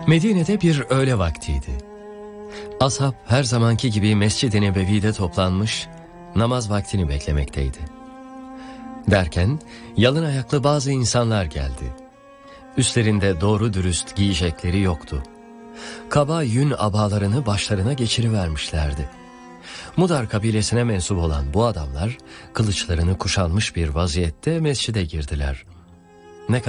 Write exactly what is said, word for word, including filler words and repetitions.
Medine'de bir öğle vaktiydi. Ashab her zamanki gibi Mescid-i Nebevi'de toplanmış, namaz vaktini beklemekteydi. Derken yalın ayaklı bazı insanlar geldi. Üstlerinde doğru dürüst giyecekleri yoktu. Kaba yün abalarını başlarına geçirivermişlerdi. Mudar kabilesine mensup olan bu adamlar kılıçlarını kuşanmış bir vaziyette mescide girdiler.